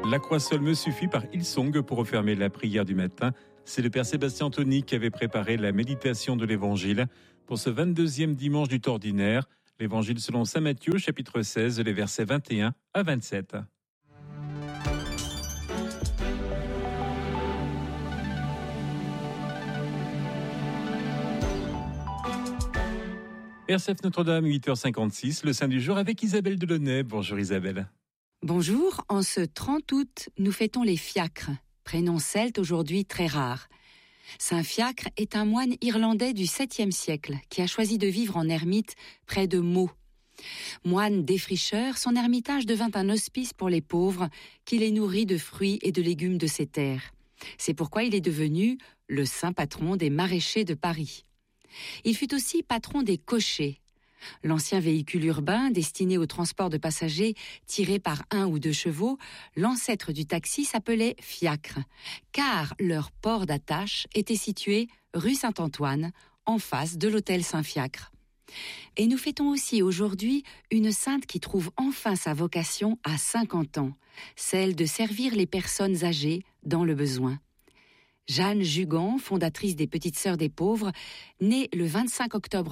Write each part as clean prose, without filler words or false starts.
La croix seule me suffit par Hillsong pour refermer la prière du matin. C'est le Père Sébastien Anthony qui avait préparé la méditation de l'Évangile pour ce 22e dimanche du temps ordinaire. L'Évangile selon saint Matthieu, chapitre 16, les versets 21 à 27. RCF Notre-Dame, 8h56, le Saint du jour avec Isabelle Delaunay. Bonjour Isabelle. Bonjour, en ce 30 août, nous fêtons les fiacres, prénom celte aujourd'hui très rare. Saint Fiacre est un moine irlandais du 7e siècle qui a choisi de vivre en ermite près de Meaux. Moine défricheur, son ermitage devint un hospice pour les pauvres qui les nourrit de fruits et de légumes de ses terres. C'est pourquoi il est devenu le saint patron des maraîchers de Paris. Il fut aussi patron des cochers. L'ancien véhicule urbain destiné au transport de passagers tiré par 1 ou 2 chevaux, l'ancêtre du taxi s'appelait fiacre, car leur port d'attache était situé rue Saint-Antoine, en face de l'hôtel Saint-Fiacre. Et nous fêtons aussi aujourd'hui une sainte qui trouve enfin sa vocation à 50 ans, celle de servir les personnes âgées dans le besoin. Jeanne Jugan, fondatrice des Petites Sœurs des Pauvres, née le 25 octobre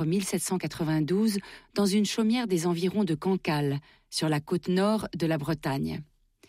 1792 dans une chaumière des environs de Cancale, sur la côte nord de la Bretagne.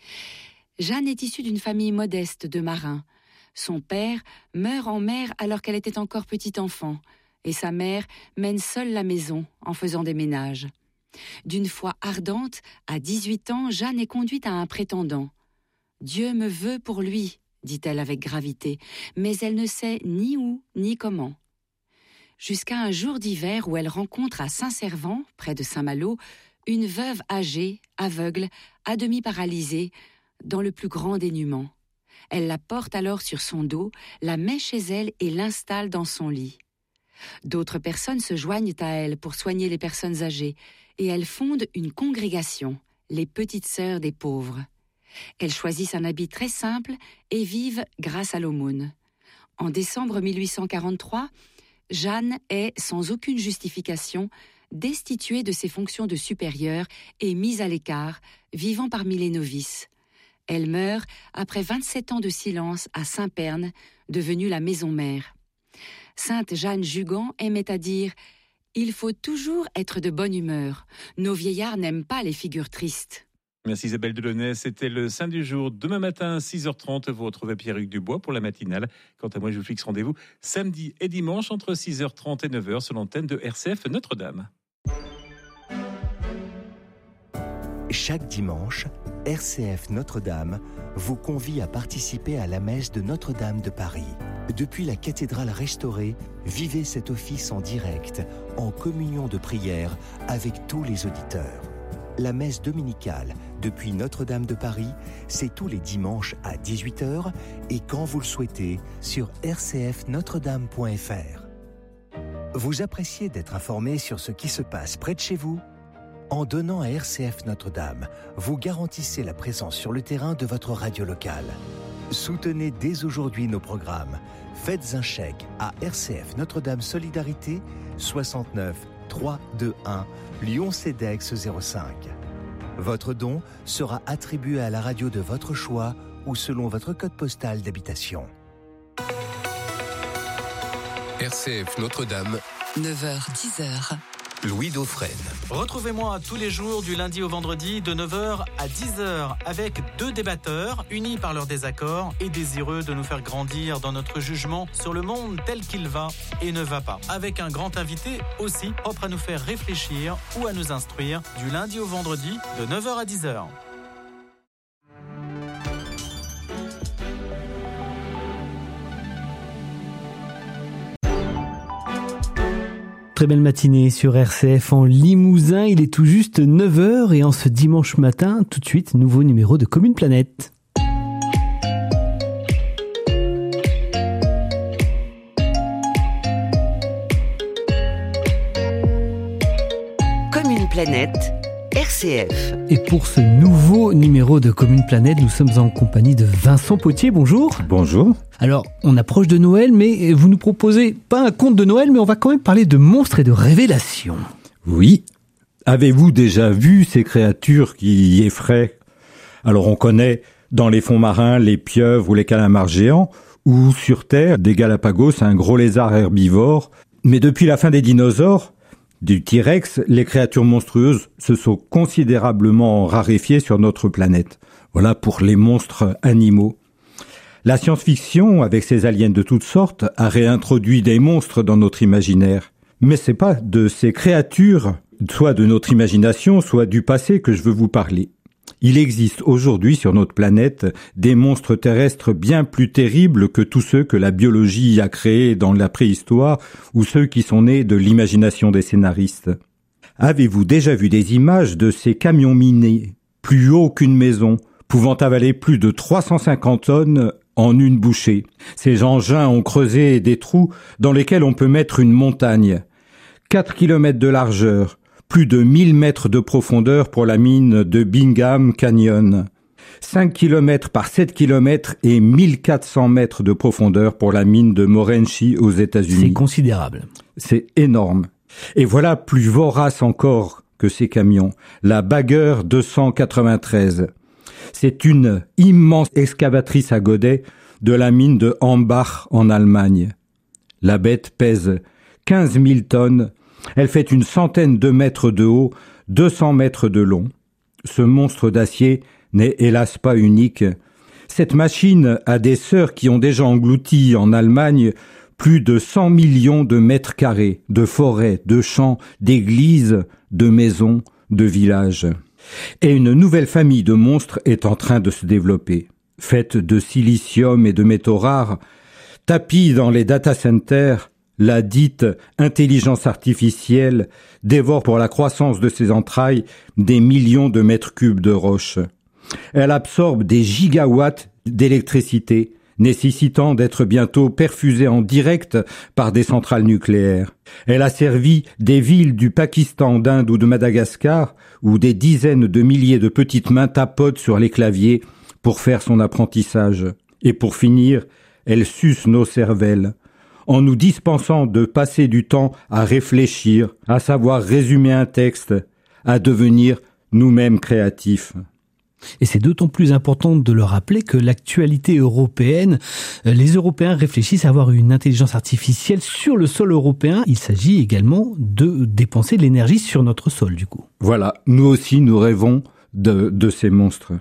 Jeanne est issue d'une famille modeste de marins. Son père meurt en mer alors qu'elle était encore petite enfant, et sa mère mène seule la maison en faisant des ménages. D'une foi ardente, à 18 ans, Jeanne est conduite à un prétendant. « Dieu me veut pour lui », dit-elle avec gravité, mais elle ne sait ni où ni comment. Jusqu'à un jour d'hiver où elle rencontre à Saint-Servant, près de Saint-Malo, une veuve âgée, aveugle, à demi paralysée, dans le plus grand dénuement. Elle la porte alors sur son dos, la met chez elle et l'installe dans son lit. D'autres personnes se joignent à elle pour soigner les personnes âgées, et elles fondent une congrégation, les Petites Sœurs des Pauvres. Elles choisissent un habit très simple et vivent grâce à l'aumône. En décembre 1843, Jeanne est, sans aucune justification, destituée de ses fonctions de supérieure et mise à l'écart, vivant parmi les novices. Elle meurt après 27 ans de silence à Saint-Pern, devenue la maison mère. Sainte Jeanne Jugan aimait à dire « Il faut toujours être de bonne humeur. Nos vieillards n'aiment pas les figures tristes. » Merci Isabelle Delaunay, c'était le Saint du jour. Demain matin, 6h30, vous retrouvez Pierre-Hugues Dubois pour la matinale. Quant à moi, je vous fixe rendez-vous samedi et dimanche entre 6h30 et 9h sur l'antenne de RCF Notre-Dame. Chaque dimanche, RCF Notre-Dame vous convie à participer à la messe de Notre-Dame de Paris. Depuis la cathédrale restaurée, vivez cet office en direct, en communion de prière avec tous les auditeurs. La messe dominicale depuis Notre-Dame de Paris, c'est tous les dimanches à 18h et quand vous le souhaitez sur rcfnotredame.fr. Vous appréciez d'être informé sur ce qui se passe près de chez vous ? En donnant à RCF Notre-Dame, vous garantissez la présence sur le terrain de votre radio locale. Soutenez dès aujourd'hui nos programmes. Faites un chèque à RCF Notre-Dame Solidarité 69 321 Lyon-Cedex 05. Votre don sera attribué à la radio de votre choix ou selon votre code postal d'habitation. RCF Notre-Dame, 9h-10h. Louis Dauphren. Retrouvez-moi tous les jours du lundi au vendredi de 9h à 10h avec 2 débatteurs unis par leurs désaccords et désireux de nous faire grandir dans notre jugement sur le monde tel qu'il va et ne va pas. Avec un grand invité aussi propre à nous faire réfléchir ou à nous instruire du lundi au vendredi de 9h à 10h. Très belle matinée sur RCF en Limousin, il est tout juste 9h et en ce dimanche matin, tout de suite, nouveau numéro de Commune Planète. Commune Planète, RCF. Et pour ce nouveau numéro de Commune Planète, nous sommes en compagnie de Vincent Potier, bonjour. Bonjour. Alors, on approche de Noël, mais vous nous proposez pas un conte de Noël, mais on va quand même parler de monstres et de révélations. Oui. Avez-vous déjà vu ces créatures qui effraient ? Alors, on connaît Dans les fonds marins, les pieuvres ou les calamars géants, ou sur Terre, des Galapagos, un gros lézard herbivore. Mais depuis la fin des dinosaures, du T-Rex, les créatures monstrueuses se sont considérablement raréfiées sur notre planète. Voilà pour les monstres animaux. La science-fiction, avec ses aliens de toutes sortes, a réintroduit des monstres dans notre imaginaire. Mais c'est pas de ces créatures, soit de notre imagination, soit du passé que je veux vous parler. Il existe aujourd'hui sur notre planète des monstres terrestres bien plus terribles que tous ceux que la biologie a créés dans la préhistoire ou ceux qui sont nés de l'imagination des scénaristes. Avez-vous déjà vu des images de ces camions minés, plus hauts qu'une maison, pouvant avaler plus de 350 tonnes en une bouchée? Ces engins ont creusé des trous dans lesquels on peut mettre une montagne. 4 km de largeur, plus de 1000 mètres de profondeur pour la mine de Bingham Canyon. 5 km par 7 km et 1400 mètres de profondeur pour la mine de Morenci aux États-Unis. C'est considérable. C'est énorme. Et voilà plus vorace encore que ces camions. La Bagger 293. C'est une immense excavatrice à godets de la mine de Hambach en Allemagne. La bête pèse 15 000 tonnes. Elle fait une centaine de mètres de haut, 200 mètres de long. Ce monstre d'acier n'est hélas pas unique. Cette machine a des sœurs qui ont déjà englouti en Allemagne plus de 100 millions de mètres carrés de forêts, de champs, d'églises, de maisons, de villages. Et une nouvelle famille de monstres est en train de se développer. Faite de silicium et de métaux rares, tapis dans les data centers, la dite intelligence artificielle dévore pour la croissance de ses entrailles des millions de mètres cubes de roches. Elle absorbe des gigawatts d'électricité, nécessitant d'être bientôt perfusée en direct par des centrales nucléaires. Elle a servi des villes du Pakistan, d'Inde ou de Madagascar, où des dizaines de milliers de petites mains tapotent sur les claviers pour faire son apprentissage. Et pour finir, elle suce nos cervelles, en nous dispensant de passer du temps à réfléchir, à savoir résumer un texte, à devenir nous-mêmes créatifs. Et c'est d'autant plus important de le rappeler que l'actualité européenne, les Européens réfléchissent à avoir une intelligence artificielle sur le sol européen. Il s'agit également de dépenser de l'énergie sur notre sol, du coup. Voilà, nous aussi, nous rêvons de ces monstres.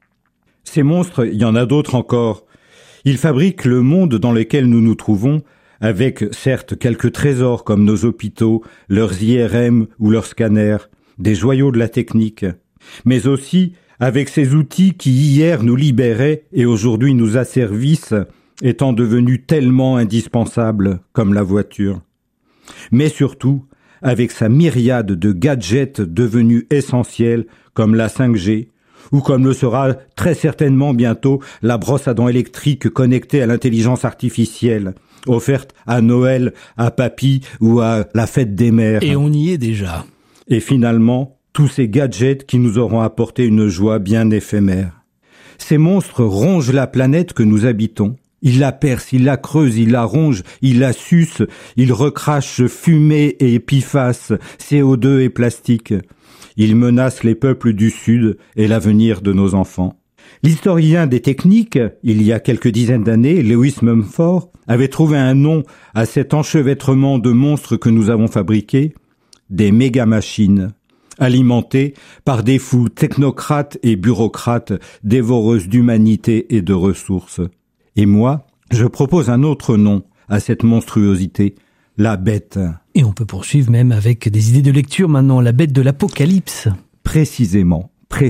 Ces monstres, il y en a d'autres encore. Ils fabriquent le monde dans lequel nous nous trouvons, avec certes quelques trésors comme nos hôpitaux, leurs IRM ou leurs scanners, des joyaux de la technique, mais aussi avec ces outils qui hier nous libéraient et aujourd'hui nous asservissent, étant devenus tellement indispensables comme la voiture. Mais surtout, avec sa myriade de gadgets devenus essentiels comme la 5G, ou comme le sera très certainement bientôt la brosse à dents électrique connectée à l'intelligence artificielle, offerte à Noël, à Papy ou à la fête des mères. Et on y est déjà. Et finalement, tous ces gadgets qui nous auront apporté une joie bien éphémère. Ces monstres rongent la planète que nous habitons. Ils la percent, ils la creusent, ils la rongent, ils la sucent, ils recrachent fumée et PFAS, CO2 et plastique. Ils menacent les peuples du Sud et l'avenir de nos enfants. L'historien des techniques, il y a quelques dizaines d'années, Lewis Mumford, avait trouvé un nom à cet enchevêtrement de monstres que nous avons fabriqués, des méga-machines, alimentées par des foules technocrates et bureaucrates dévoreuses d'humanité et de ressources. Et moi, je propose un autre nom à cette monstruosité, la bête. Et on peut poursuivre même avec des idées de lecture maintenant, la bête de l'Apocalypse. Précisément.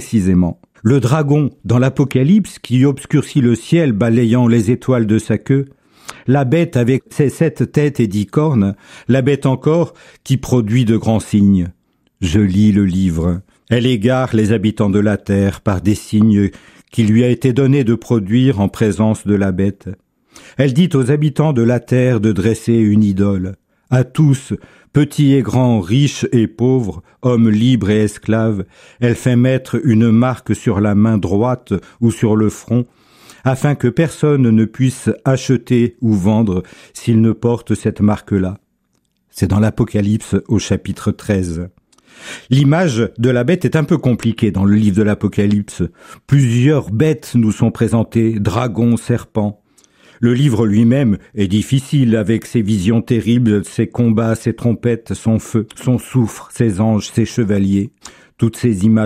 Le dragon dans l'Apocalypse qui obscurcit le ciel balayant les étoiles de sa queue, la bête avec ses 7 têtes et 10 cornes, la bête encore qui produit de grands signes. Je lis le livre. Elle égare les habitants de la terre par des signes qu'il lui a été donné de produire en présence de la bête. Elle dit aux habitants de la terre de dresser une idole. À tous, petits et grands, riches et pauvres, hommes libres et esclaves, elle fait mettre une marque sur la main droite ou sur le front, afin que personne ne puisse acheter ou vendre s'il ne porte cette marque-là. C'est dans l'Apocalypse au chapitre 13. L'image de la bête est un peu compliquée dans le livre de l'Apocalypse. Plusieurs bêtes nous sont présentées, dragons, serpents. Le livre lui-même est difficile avec ses visions terribles, ses combats, ses trompettes, son feu, son soufre, ses anges, ses chevaliers. Toutes ces images